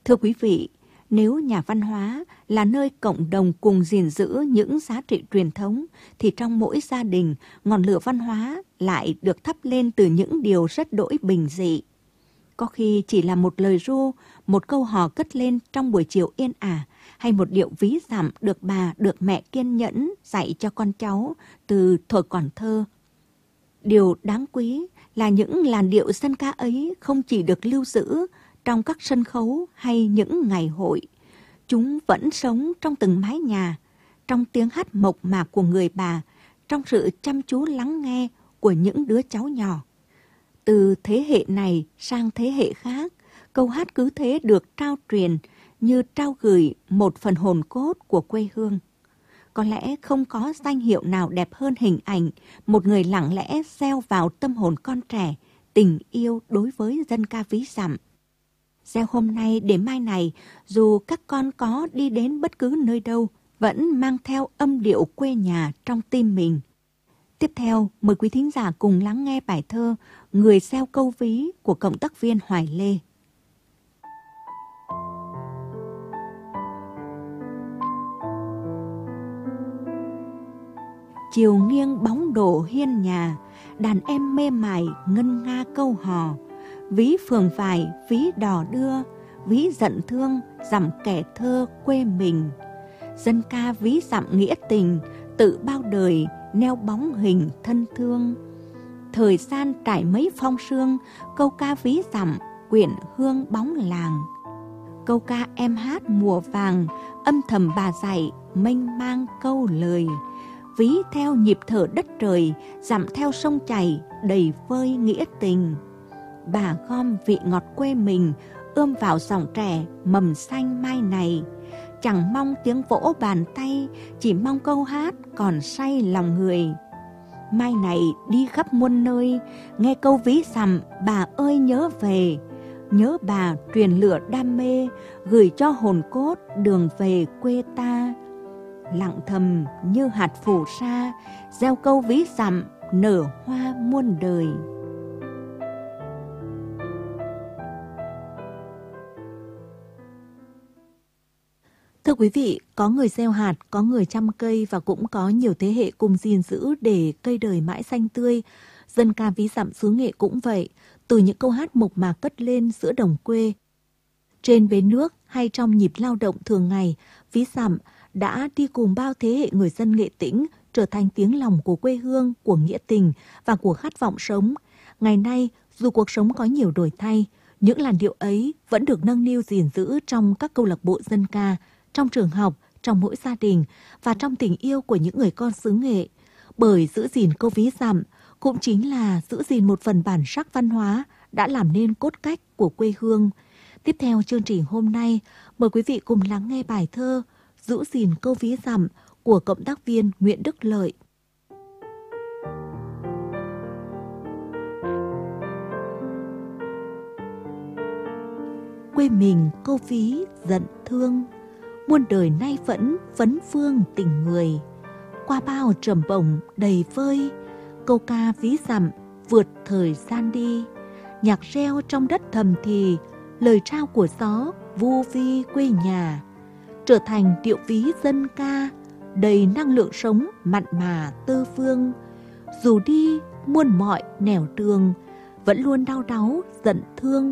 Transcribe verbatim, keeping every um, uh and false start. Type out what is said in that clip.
Thưa quý vị, nếu nhà văn hóa là nơi cộng đồng cùng gìn giữ những giá trị truyền thống, thì trong mỗi gia đình, ngọn lửa văn hóa lại được thắp lên từ những điều rất đỗi bình dị. Có khi chỉ là một lời ru, một câu hò cất lên trong buổi chiều yên ả, hay một điệu ví dặm được bà, được mẹ kiên nhẫn dạy cho con cháu từ thuở còn thơ. Điều đáng quý là những làn điệu dân ca ấy không chỉ được lưu giữ trong các sân khấu hay những ngày hội. Chúng vẫn sống trong từng mái nhà, trong tiếng hát mộc mạc của người bà, trong sự chăm chú lắng nghe của những đứa cháu nhỏ. Từ thế hệ này sang thế hệ khác, câu hát cứ thế được trao truyền như trao gửi một phần hồn cốt của quê hương. Có lẽ không có danh hiệu nào đẹp hơn hình ảnh một người lặng lẽ gieo vào tâm hồn con trẻ tình yêu đối với dân ca ví dặm. Gieo hôm nay để mai này, dù các con có đi đến bất cứ nơi đâu, vẫn mang theo âm điệu quê nhà trong tim mình. Tiếp theo, mời quý thính giả cùng lắng nghe bài thơ Người gieo câu ví của cộng tác viên Hoài Lê. Chiều nghiêng bóng đổ hiên nhà, đàn em mê mải ngân nga câu hò. Ví phường vải, ví đò đưa, ví giận thương, dặm kẻ thơ quê mình. Dân ca ví dặm nghĩa tình, tự bao đời, neo bóng hình thân thương. Thời gian trải mấy phong sương, câu ca ví dặm, quyện hương bóng làng. Câu ca em hát mùa vàng, âm thầm bà dạy, mênh mang câu lời. Ví theo nhịp thở đất trời, dặm theo sông chảy, đầy vơi nghĩa tình. Bà gom vị ngọt quê mình, ươm vào dòng trẻ mầm xanh mai này. Chẳng mong tiếng vỗ bàn tay, chỉ mong câu hát còn say lòng người. Mai này đi khắp muôn nơi, nghe câu ví dặm bà ơi nhớ về. Nhớ bà truyền lửa đam mê, gửi cho hồn cốt đường về quê ta. Lặng thầm như hạt phù sa, gieo câu ví dặm nở hoa muôn đời. Thưa quý vị, có người gieo hạt, có người chăm cây và cũng có nhiều thế hệ cùng gìn giữ để cây đời mãi xanh tươi. Dân ca ví dặm xứ Nghệ cũng vậy, từ những câu hát mộc mạc cất lên giữa đồng quê. Trên bến nước hay trong nhịp lao động thường ngày, ví dặm đã đi cùng bao thế hệ người dân Nghệ Tĩnh trở thành tiếng lòng của quê hương, của nghĩa tình và của khát vọng sống. Ngày nay, dù cuộc sống có nhiều đổi thay, những làn điệu ấy vẫn được nâng niu gìn giữ trong các câu lạc bộ dân ca, trong trường học, trong mỗi gia đình và trong tình yêu của những người con xứ Nghệ. Bởi giữ gìn câu ví dặm cũng chính là giữ gìn một phần bản sắc văn hóa đã làm nên cốt cách của quê hương. Tiếp theo chương trình hôm nay, mời quý vị cùng lắng nghe bài thơ Giữ gìn câu ví dặm của cộng tác viên Nguyễn Đức Lợi. Quê mình câu ví giận thương, muôn đời nay vẫn vấn vương tình người. Qua bao trầm bổng đầy vơi, câu ca ví dặm vượt thời gian đi. Nhạc reo trong đất thầm thì, lời trao của gió vu vi quê nhà. Trở thành điệu ví dân ca, đầy năng lượng sống mặn mà tư phương. Dù đi muôn mọi nẻo đường, vẫn luôn đau đáu giận thương